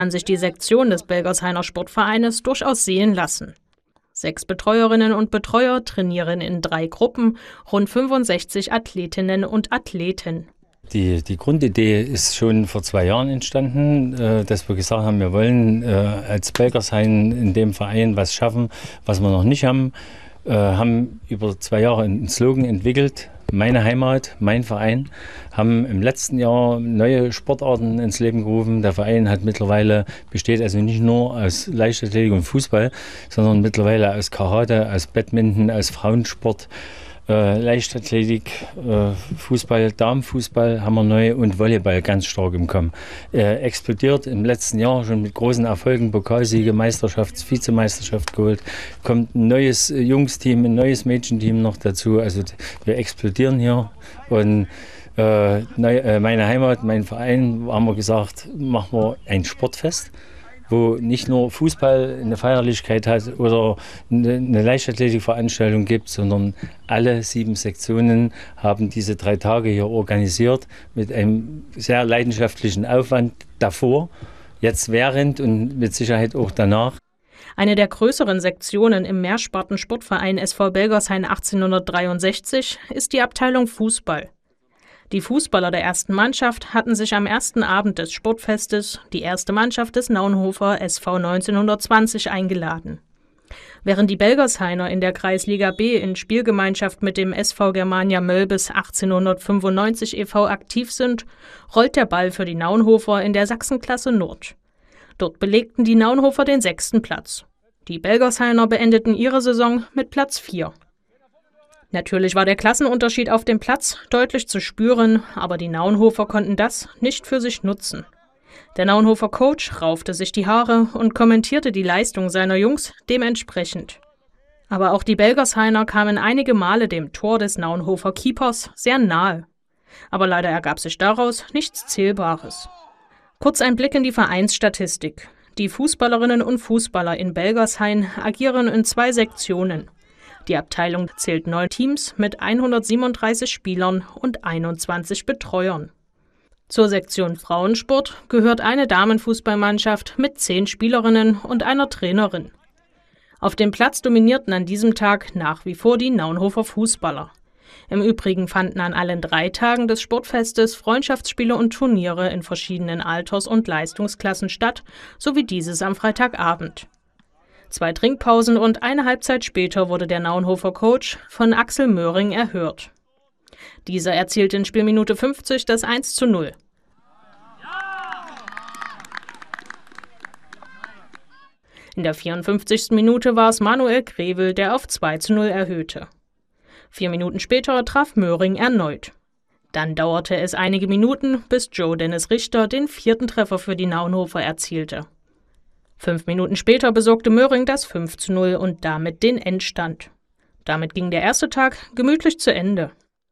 kann sich die Sektion des Belgershainer Sportvereines durchaus sehen lassen. 6 Betreuerinnen und Betreuer trainieren in 3 Gruppen, rund 65 Athletinnen und Athleten. Die Grundidee ist schon vor 2 Jahren entstanden, dass wir gesagt haben, wir wollen als Belgershain in dem Verein was schaffen, was wir noch nicht haben. Haben über 2 Jahre einen Slogan entwickelt, meine Heimat, mein Verein, haben im letzten Jahr neue Sportarten ins Leben gerufen. Der Verein besteht also nicht nur aus Leichtathletik und Fußball, sondern mittlerweile aus Karate, aus Badminton, aus Frauensport, Leichtathletik, Fußball, Damenfußball haben wir neu und Volleyball ganz stark im Kommen. Explodiert im letzten Jahr schon mit großen Erfolgen, Pokalsiege, Vizemeisterschaft geholt. Kommt ein neues Jungsteam, ein neues Mädchenteam noch dazu. Also wir explodieren hier und meine Heimat, mein Verein, haben wir gesagt, machen wir ein Sportfest, wo nicht nur Fußball eine Feierlichkeit hat oder eine Leichtathletikveranstaltung gibt, sondern alle 7 Sektionen haben diese 3 Tage hier organisiert mit einem sehr leidenschaftlichen Aufwand davor, jetzt während und mit Sicherheit auch danach. Eine der größeren Sektionen im Mehrsparten-Sportverein SV Belgershain 1863 ist die Abteilung Fußball. Die Fußballer der ersten Mannschaft hatten sich am ersten Abend des Sportfestes die erste Mannschaft des Naunhofer SV 1920 eingeladen. Während die Belgershainer in der Kreisliga B in Spielgemeinschaft mit dem SV Germania Mölbes 1895 e.V. aktiv sind, rollt der Ball für die Naunhofer in der Sachsenklasse Nord. Dort belegten die Naunhofer den 6. Platz. Die Belgershainer beendeten ihre Saison mit Platz 4. Natürlich war der Klassenunterschied auf dem Platz deutlich zu spüren, aber die Naunhofer konnten das nicht für sich nutzen. Der Naunhofer Coach raufte sich die Haare und kommentierte die Leistung seiner Jungs dementsprechend. Aber auch die Belgershainer kamen einige Male dem Tor des Naunhofer Keepers sehr nahe. Aber leider ergab sich daraus nichts Zählbares. Kurz ein Blick in die Vereinsstatistik. Die Fußballerinnen und Fußballer in Belgershain agieren in 2 Sektionen. Die Abteilung zählt 9 Teams mit 137 Spielern und 21 Betreuern. Zur Sektion Frauensport gehört eine Damenfußballmannschaft mit 10 Spielerinnen und einer Trainerin. Auf dem Platz dominierten an diesem Tag nach wie vor die Naunhofer Fußballer. Im Übrigen fanden an allen 3 Tagen des Sportfestes Freundschaftsspiele und Turniere in verschiedenen Alters- und Leistungsklassen statt, sowie dieses am Freitagabend. 2 Trinkpausen und eine Halbzeit später wurde der Naunhofer Coach von Axel Möhring erhört. Dieser erzielte in Spielminute 50 das 1:0. In der 54. Minute war es Manuel Grevel, der auf 2:0 erhöhte. 4 Minuten später traf Möhring erneut. Dann dauerte es einige Minuten, bis Joe Dennis Richter den 4. Treffer für die Naunhofer erzielte. 5 Minuten später besorgte Möhring das 5:0 und damit den Endstand. Damit ging der erste Tag gemütlich zu Ende.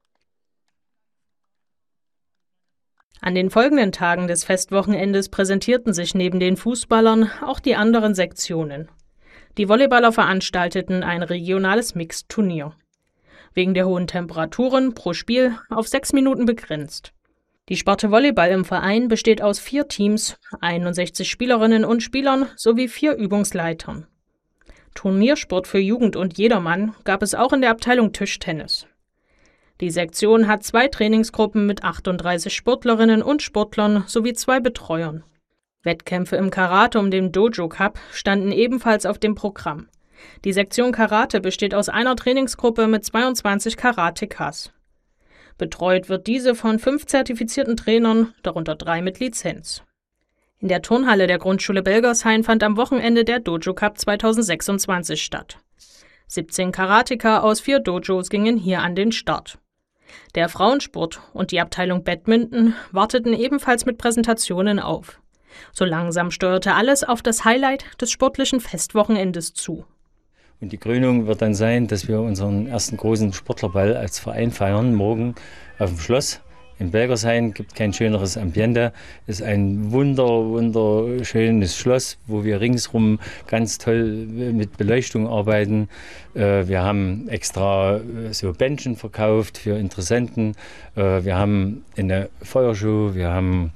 An den folgenden Tagen des Festwochenendes präsentierten sich neben den Fußballern auch die anderen Sektionen. Die Volleyballer veranstalteten ein regionales Mixturnier. Wegen der hohen Temperaturen pro Spiel auf 6 Minuten begrenzt. Die Sparte Volleyball im Verein besteht aus 4 Teams, 61 Spielerinnen und Spielern sowie 4 Übungsleitern. Turniersport für Jugend und Jedermann gab es auch in der Abteilung Tischtennis. Die Sektion hat 2 Trainingsgruppen mit 38 Sportlerinnen und Sportlern sowie 2 Betreuern. Wettkämpfe im Karate um den Dojo Cup standen ebenfalls auf dem Programm. Die Sektion Karate besteht aus einer Trainingsgruppe mit 22 Karatekas. Betreut wird diese von 5 zertifizierten Trainern, darunter 3 mit Lizenz. In der Turnhalle der Grundschule Belgershain fand am Wochenende der Dojo Cup 2026 statt. 17 Karateka aus 4 Dojos gingen hier an den Start. Der Frauensport und die Abteilung Badminton warteten ebenfalls mit Präsentationen auf. So langsam steuerte alles auf das Highlight des sportlichen Festwochenendes zu. Und die Krönung wird dann sein, dass wir unseren ersten großen Sportlerball als Verein feiern, morgen auf dem Schloss. In Belgershain gibt kein schöneres Ambiente. Ist ein wunderschönes Schloss, wo wir ringsrum ganz toll mit Beleuchtung arbeiten. Wir haben extra so Bändchen verkauft für Interessenten. Wir haben eine Feuershow, wir haben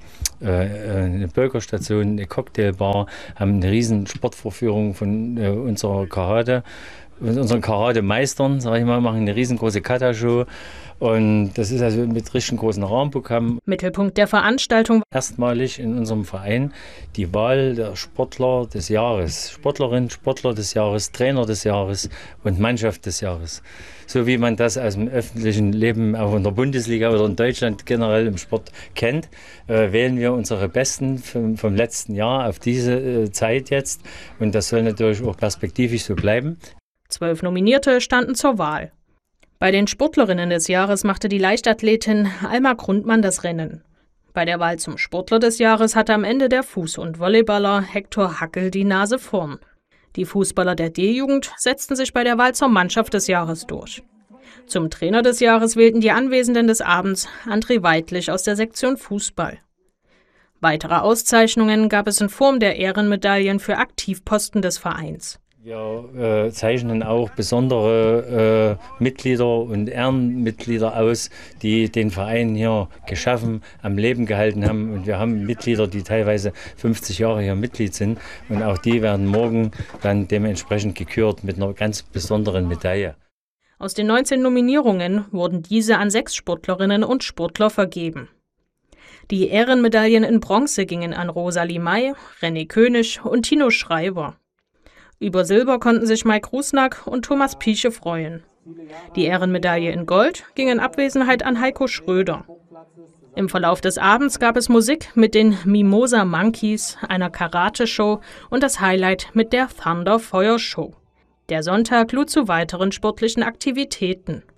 eine Burgerstation, eine Cocktailbar, haben eine riesen Sportvorführung von unseren Karatemeistern, sage ich mal, machen eine riesengroße Kata-Show. Und das ist also mit richtig großen Rahmenprogramm. Mittelpunkt der Veranstaltung Erstmalig in unserem Verein die Wahl der Sportler des Jahres. Sportlerin, Sportler des Jahres, Trainer des Jahres und Mannschaft des Jahres. So wie man das aus dem öffentlichen Leben auch in der Bundesliga oder in Deutschland generell im Sport kennt, wählen wir unsere Besten vom letzten Jahr auf diese Zeit jetzt. Und das soll natürlich auch perspektivisch so bleiben. 12 Nominierte standen zur Wahl. Bei den Sportlerinnen des Jahres machte die Leichtathletin Alma Grundmann das Rennen. Bei der Wahl zum Sportler des Jahres hatte am Ende der Fuß- und Volleyballer Hector Hackel die Nase vorn. Die Fußballer der D-Jugend setzten sich bei der Wahl zur Mannschaft des Jahres durch. Zum Trainer des Jahres wählten die Anwesenden des Abends André Weidlich aus der Sektion Fußball. Weitere Auszeichnungen gab es in Form der Ehrenmedaillen für Aktivposten des Vereins. Wir zeichnen auch besondere Mitglieder und Ehrenmitglieder aus, die den Verein hier geschaffen, am Leben gehalten haben. Und wir haben Mitglieder, die teilweise 50 Jahre hier Mitglied sind. Und auch die werden morgen dann dementsprechend gekürt mit einer ganz besonderen Medaille. Aus den 19 Nominierungen wurden diese an 6 Sportlerinnen und Sportler vergeben. Die Ehrenmedaillen in Bronze gingen an Rosalie May, René König und Tino Schreiber. Über Silber konnten sich Mike Rusnack und Thomas Pieche freuen. Die Ehrenmedaille in Gold ging in Abwesenheit an Heiko Schröder. Im Verlauf des Abends gab es Musik mit den Mimosa Monkeys, einer Karate-Show und das Highlight mit der Thunder Feuer Show. Der Sonntag lud zu weiteren sportlichen Aktivitäten.